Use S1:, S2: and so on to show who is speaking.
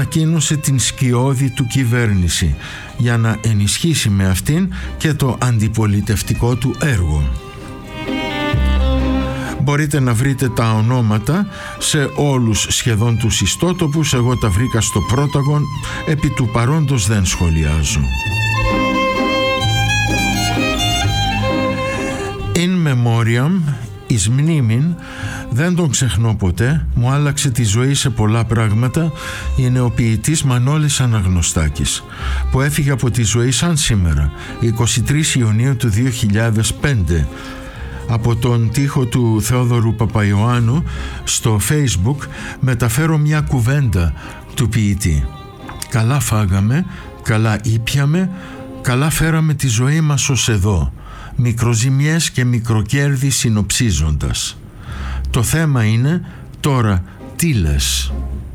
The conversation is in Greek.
S1: ανακοίνωσε την σκιώδη του κυβέρνηση για να ενισχύσει με αυτήν και το αντιπολιτευτικό του έργο. Μπορείτε να βρείτε τα ονόματα σε όλους σχεδόν τους ιστότοπους. Εγώ τα βρήκα στο Πρόταγον, επί του παρόντος δεν σχολιάζω. In memoriam, εις μνήμην, δεν τον ξεχνώ ποτέ, μου άλλαξε τη ζωή σε πολλά πράγματα, είναι ο ποιητής Μανώλης Αναγνωστάκης, που έφυγε από τη ζωή σαν σήμερα, 23 Ιουνίου του 2005. Από τον τοίχο του Θεόδωρου Παπαϊωάννου στο Facebook μεταφέρω μια κουβέντα του ποιητή. Καλά φάγαμε, καλά ήπιαμε, καλά φέραμε τη ζωή μας ως εδώ, μικροζημιές και μικροκέρδη συνοψίζοντας. Το θέμα είναι τώρα τι λες.